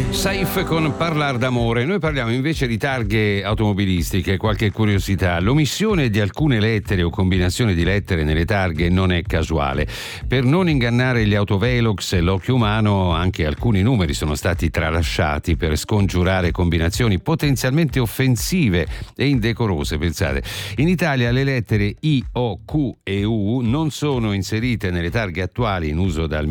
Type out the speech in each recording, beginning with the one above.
Saif con Parlar d'amore. Noi parliamo invece di targhe automobilistiche. Qualche curiosità: l'omissione di alcune lettere o combinazione di lettere nelle targhe non è casuale. Per non ingannare gli autovelox e l'occhio umano, anche alcuni numeri sono stati tralasciati per scongiurare combinazioni potenzialmente offensive e indecorose. Pensate, in Italia le lettere I, O, Q e U non sono inserite nelle targhe attuali in uso dal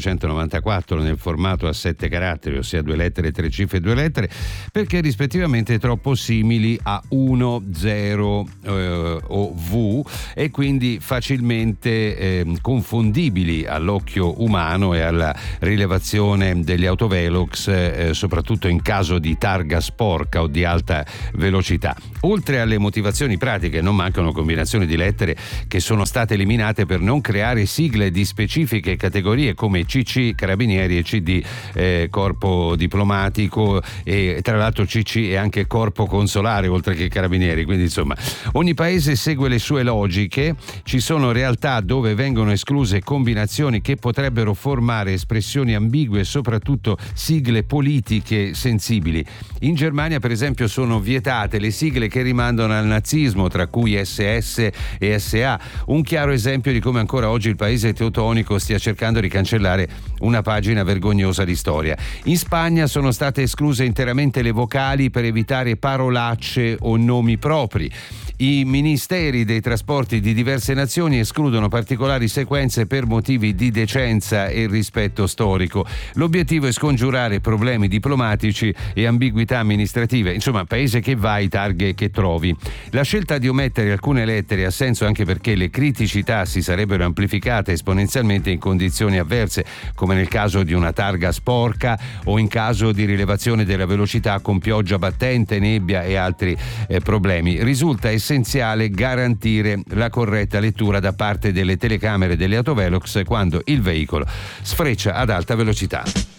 1994 nel formato a 7 caratteri, ossia 2 lettere, 3 cifre e 2 lettere, perché rispettivamente troppo simili a 1, 0 o V, e quindi facilmente confondibili all'occhio umano e alla rilevazione degli autovelox, soprattutto in caso di targa sporca o di alta velocità. Oltre alle motivazioni pratiche, non mancano combinazioni di lettere che sono state eliminate per non creare sigle di specifiche categorie come CC Carabinieri e CD Corpo Diplomatico, e tra l'altro CC è anche Corpo Consolare oltre che Carabinieri, quindi insomma ogni paese segue le sue logiche. Ci sono realtà dove vengono escluse combinazioni che potrebbero formare espressioni ambigue e soprattutto sigle politiche sensibili. In Germania per esempio sono vietate le sigle che rimandano al nazismo, tra cui SS e SA, un chiaro esempio di come ancora oggi il paese teutonico stia cercando di cancellare una pagina vergognosa di storia. In Spagna sono state escluse interamente le vocali per evitare parolacce o nomi propri. I ministeri dei trasporti di diverse nazioni escludono particolari sequenze per motivi di decenza e rispetto storico. L'obiettivo è scongiurare problemi diplomatici e ambiguità amministrative. Insomma, paese che vai, targhe che trovi. La scelta di omettere alcune lettere ha senso anche perché le criticità si sarebbero amplificate esponenzialmente in condizioni avverse, come nel caso di una targa sporca o in caso di rilevazione della velocità con pioggia battente, nebbia e altri problemi. Risulta essenziale garantire la corretta lettura da parte delle telecamere delle autovelox quando il veicolo sfreccia ad alta velocità.